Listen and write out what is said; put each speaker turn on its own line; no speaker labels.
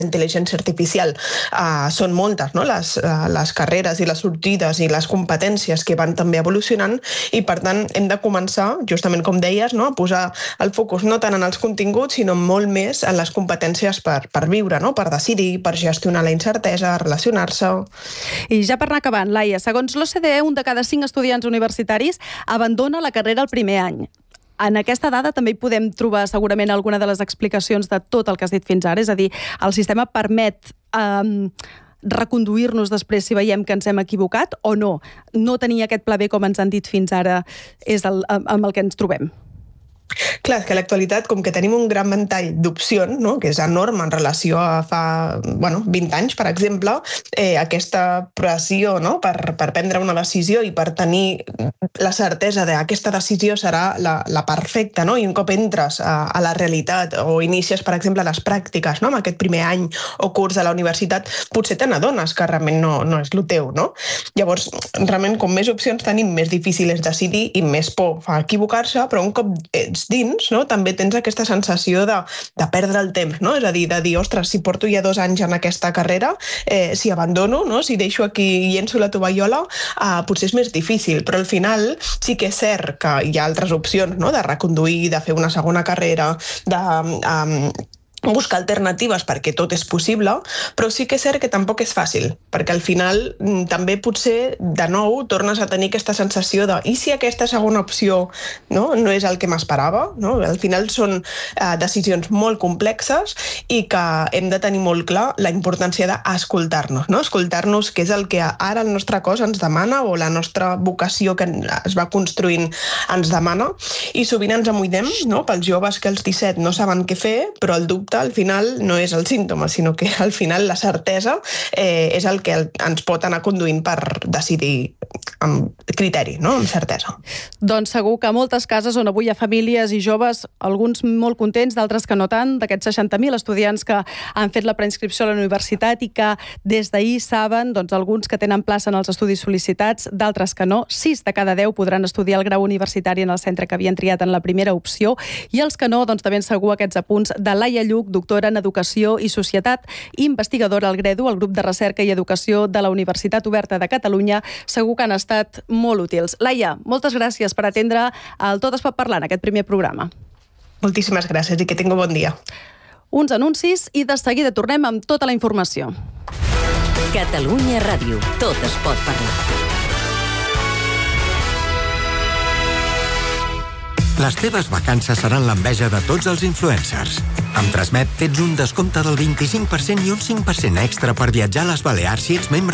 intel·ligència artificial. Són moltes, no? Les carreres i les sortides i les competències que van també evolucionant i, per tant, hem de començar, justament com deies, no? A posar el focus no tant en els continguts, sinó molt més en les competències per viure, no? Per decidir, per gestionar la incertesa, relacionar-se.
I ja per anar acabant, Laia, segons l'OCDE, 1 de cada 5 estudiants universitaris abandona la carrera el primer any. En aquesta dada també hi podem trobar segurament alguna de les explicacions de tot el que has dit fins ara, és a dir, el sistema permet reconduir-nos després si veiem que ens hem equivocat o no? No tenir aquest pla B, com ens han dit fins ara, és amb el que ens trobem.
Clar, és que a l'actualitat, com que tenim un gran ventall d'opcions, no? Que és enorme en relació a fa 20 anys, per exemple, aquesta pressió, no? per prendre una decisió i per tenir la certesa d'aquesta decisió serà la perfecta, no? I un cop entres a la realitat o inicies, per exemple, les pràctiques, no? Amb aquest primer any o curs de la universitat, potser te n'adones que realment no és el teu, no? Llavors, realment, com més opcions tenim, més difícil és decidir i més por fa equivocar-se, però un cop ets dins, no? També tens aquesta sensació de perdre el temps, no? És a dir, de dir, ostres, si porto ja 2 anys en aquesta carrera, si abandono, no? Si deixo aquí i llenço la tovallola, potser és més difícil, però al final sí que és cert que hi ha altres opcions, no? De reconduir, de fer una segona carrera, de buscar alternatives perquè tot és possible, però sí que és cert que tampoc és fàcil, perquè al final també potser de nou tornes a tenir aquesta sensació de i si aquesta segona opció no és el que m'esperava, no? Al final són decisions molt complexes i que hem de tenir molt clar la importància d'escoltar-nos, no? Escoltar-nos què és el que ara el nostre cos ens demana o la nostra vocació que es va construint ens demana, i sovint ens amoïnem, no? Pels joves que als 17 no saben què fer, però el dubte al final no és el símptoma, sinó que al final la certesa és el que ens pot anar conduint per decidir amb criteri, no? Amb certesa.
Doncs segur que a moltes cases on avui hi ha famílies i joves, alguns molt contents, d'altres que no tant, d'aquests 60.000 estudiants que han fet la preinscripció a la universitat i que des d'ahir saben, doncs, alguns que tenen plaça en els estudis sol·licitats, d'altres que no. 6 de cada 10 podran estudiar el grau universitari en el centre que havien triat en la primera opció, i els que no, doncs de ben segur aquests apunts de Laia Lluch, doctora en Educació i Societat, investigadora al GREDU, el grup de recerca i educació de la Universitat Oberta de Catalunya, segur que han estat molt útils. Laia, moltes gràcies per atendre el Tot es pot parlar en aquest primer programa.
Moltíssimes gràcies i que tingui bon dia.
Uns anuncis i de seguida tornem amb tota la informació.
Catalunya Ràdio. Tot es pot parlar.
Les teves vacances seran l'enveja de tots els influencers. Amb Transmet tens un descompte del 25% i un 5% extra per viatjar a les Balears si ets membre